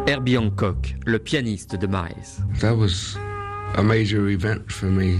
Herbie Hancock, le pianiste de Miles. That was a major event for me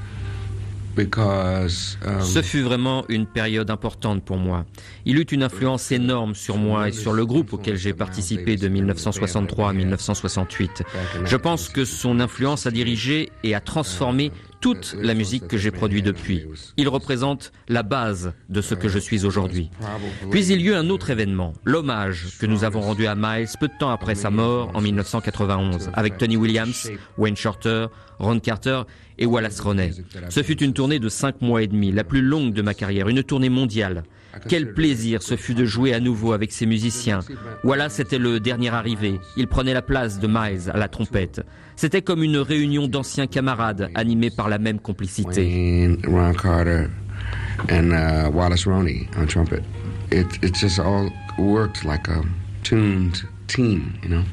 because Ce fut vraiment une période importante pour moi. Il eut une influence énorme sur moi et sur le groupe auquel j'ai participé de 1963 à 1968. Je pense que son influence a dirigé et a transformé toute la musique que j'ai produite depuis. Il représente la base de ce que je suis aujourd'hui. Puis il y eut un autre événement, l'hommage que nous avons rendu à Miles peu de temps après sa mort en 1991, avec Tony Williams, Wayne Shorter, Ron Carter et Wallace Roney. Ce fut une tournée de 5 mois et demi, la plus longue de ma carrière, une tournée mondiale. Quel plaisir ce fut de jouer à nouveau avec ces musiciens. Wallace était le dernier arrivé. Il prenait la place de Miles à la trompette. C'était comme une réunion d'anciens camarades animés par la même complicité. Wayne, Ron Carter and Wallace Roney on trumpet. It just all worked like a tuned team, you know.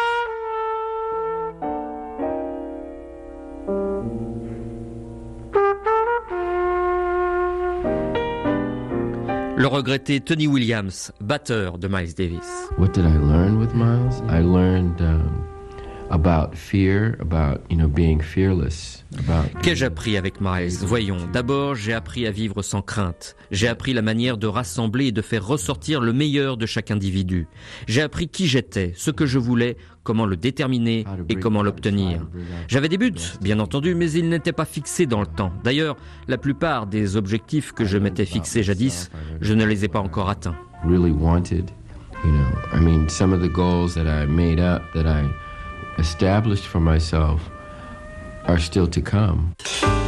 Le regretté Tony Williams, batteur de Miles Davis. What did I learn with Miles? I learned about fear, about being fearless. Qu'ai-je appris avec Miles? Voyons, d'abord j'ai appris à vivre sans crainte. J'ai appris la manière de rassembler et de faire ressortir le meilleur de chaque individu. J'ai appris qui j'étais, ce que je voulais, comment le déterminer et comment l'obtenir. J'avais des buts, bien entendu, mais ils n'étaient pas fixés dans le temps. D'ailleurs, la plupart des objectifs que je m'étais fixés jadis, je ne les ai pas encore atteints. Really wanted, some of the goals that I made up, that I established for myself are still to come.